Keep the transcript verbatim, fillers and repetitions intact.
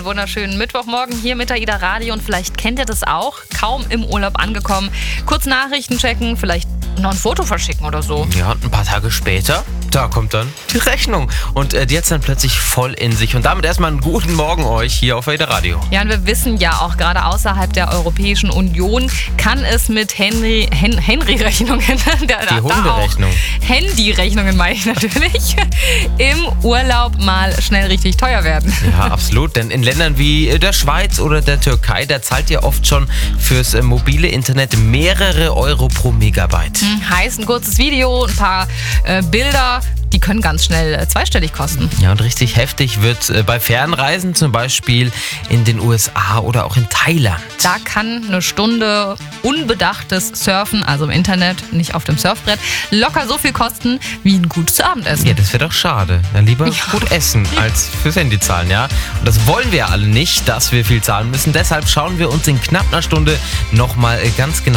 Einen wunderschönen Mittwochmorgen hier mit der Ida Radio und vielleicht kennt ihr das auch. Kaum im Urlaub angekommen. Kurz Nachrichten checken, vielleicht noch ein Foto verschicken oder so. Ja, und ein paar Tage später, da kommt dann die Rechnung. Und äh, die hat dann plötzlich voll in sich. Und damit erstmal einen guten Morgen euch hier auf Ida Radio. Ja, und wir wissen ja auch, gerade außerhalb der Europäischen Union kann es mit Henry, Hen, Henry-Rechnungen, die Hunderechnung. Handy-Rechnungen meine ich natürlich, im Urlaub mal schnell richtig teuer werden. Ja, absolut. Denn in Ländern wie der Schweiz oder der Türkei, da zahlt ihr oft schon fürs äh, mobile Internet mehrere Euro pro Megabyte. Hm, heißt ein kurzes Video, ein paar äh, Bilder, die können ganz schnell äh, zweistellig kosten. Ja, und richtig heftig wird äh, bei Fernreisen, zum Beispiel in den U S A oder auch in Thailand. Da kann eine Stunde unbedachtes Surfen, also im Internet, nicht auf dem Surfbrett, locker so viel kosten wie ein gutes Abendessen. Ja, das wäre doch schade. Ja, lieber Ja. gut essen als fürs Handy zahlen, ja? Und das wollen wir ja alle nicht, dass wir viel zahlen müssen. Deshalb schauen wir uns in knapp einer Stunde nochmal ganz genau